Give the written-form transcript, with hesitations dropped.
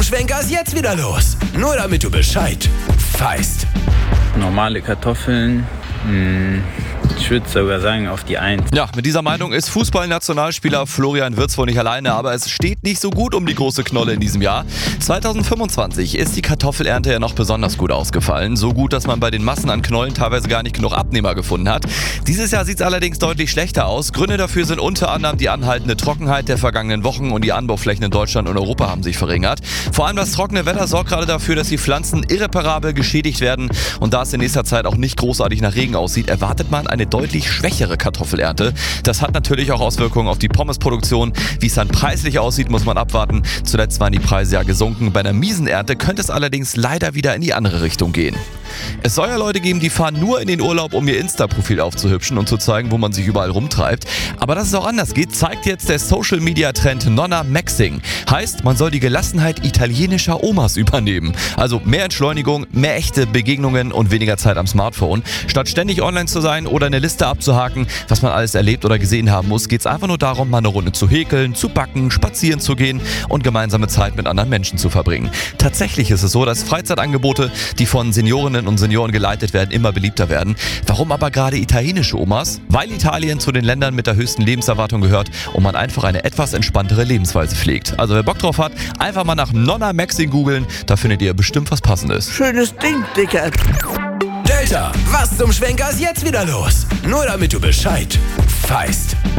Schwenker ist jetzt wieder los. Nur damit du Bescheid weißt. Normale Kartoffeln, ich würde sogar sagen auf die 1. Ja, mit dieser Meinung ist Fußballnationalspieler Florian Wirtz wohl nicht alleine, aber es steht nicht so gut um die große Knolle in diesem Jahr. 2025 ist die Kartoffelernte ja noch besonders gut ausgefallen. So gut, dass man bei den Massen an Knollen teilweise gar nicht genug Abnehmer gefunden hat. Dieses Jahr sieht es allerdings deutlich schlechter aus. Gründe dafür sind unter anderem die anhaltende Trockenheit der vergangenen Wochen und die Anbauflächen in Deutschland und Europa haben sich verringert. Vor allem das trockene Wetter sorgt gerade dafür, dass die Pflanzen irreparabel geschädigt werden. Und da es in nächster Zeit auch nicht großartig nach Regen aussieht, erwartet man eine deutlich schwächere Kartoffelernte. Das hat natürlich auch Auswirkungen auf die Pommesproduktion. Wie es dann preislich aussieht, muss man abwarten. Zuletzt waren die Preise ja gesunken. Bei einer miesen Ernte könnte es allerdings leider wieder in die andere Richtung gehen. Es soll ja Leute geben, die fahren nur in den Urlaub, um ihr Insta-Profil aufzuhübschen und zu zeigen, wo man sich überall rumtreibt. Aber dass es auch anders geht, zeigt jetzt der Social-Media-Trend Nonna Maxing. Heißt, man soll die Gelassenheit italienischer Omas übernehmen. Also mehr Entschleunigung, mehr echte Begegnungen und weniger Zeit am Smartphone. Statt ständig online zu sein oder eine Liste abzuhaken, was man alles erlebt oder gesehen haben muss, geht es einfach nur darum, mal eine Runde zu häkeln, zu backen, spazieren zu gehen und gemeinsame Zeit mit anderen Menschen zu verbringen. Tatsächlich ist es so, dass Freizeitangebote, die von Seniorinnen und Senioren geleitet werden, immer beliebter werden. Warum aber gerade italienische Omas? Weil Italien zu den Ländern mit der höchsten Lebenserwartung gehört und man einfach eine etwas entspanntere Lebensweise pflegt. Also wer Bock drauf hat, einfach mal nach Nonna Maxing googeln, da findet ihr bestimmt was Passendes. Schönes Ding, Dicker. Delta, was zum Schwenker ist jetzt wieder los? Nur damit du Bescheid weißt.